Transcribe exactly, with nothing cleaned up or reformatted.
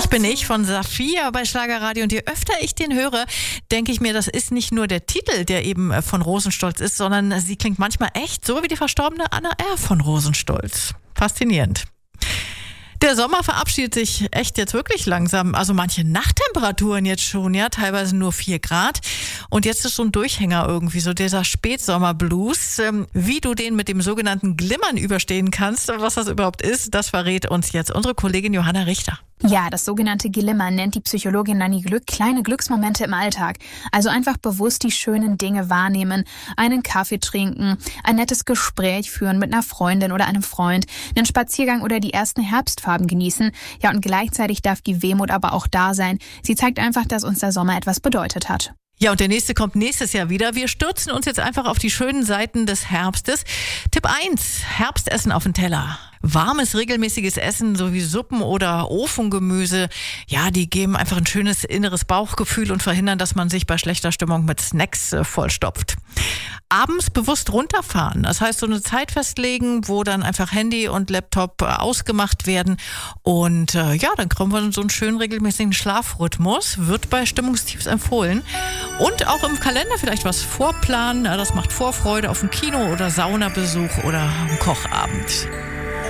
Ich bin ich von Saphir bei Schlagerradio und je öfter ich den höre, denke ich mir, das ist nicht nur der Titel, der eben von Rosenstolz ist, sondern sie klingt manchmal echt so wie die verstorbene Anna R. von Rosenstolz. Faszinierend. Der Sommer verabschiedet sich echt jetzt wirklich langsam. Also manche Nachttemperaturen jetzt schon, ja, teilweise nur vier Grad. Und jetzt ist so ein Durchhänger irgendwie, so dieser Spätsommerblues. Wie du den mit dem sogenannten Glimmern überstehen kannst, was das überhaupt ist, das verrät uns jetzt unsere Kollegin Johanna Richter. Ja, das sogenannte Glimmern nennt die Psychologin Nanni Glück kleine Glücksmomente im Alltag. Also einfach bewusst die schönen Dinge wahrnehmen, einen Kaffee trinken, ein nettes Gespräch führen mit einer Freundin oder einem Freund, einen Spaziergang oder die ersten Herbstfarben genießen. Ja, und gleichzeitig darf die Wehmut aber auch da sein. Sie zeigt einfach, dass uns der Sommer etwas bedeutet hat. Ja, und der nächste kommt nächstes Jahr wieder. Wir stürzen uns jetzt einfach auf die schönen Seiten des Herbstes. Tipp eins, Herbstessen auf den Teller. Warmes, regelmäßiges Essen sowie Suppen oder Ofengemüse, ja, die geben einfach ein schönes inneres Bauchgefühl und verhindern, dass man sich bei schlechter Stimmung mit Snacks äh, vollstopft. Abends bewusst runterfahren, das heißt so eine Zeit festlegen, wo dann einfach Handy und Laptop äh, ausgemacht werden und äh, ja, dann kriegen wir so einen schönen regelmäßigen Schlafrhythmus, wird bei Stimmungstiefs empfohlen und auch im Kalender vielleicht was vorplanen, das macht Vorfreude auf einen Kino- oder Saunabesuch oder einen Kochabend.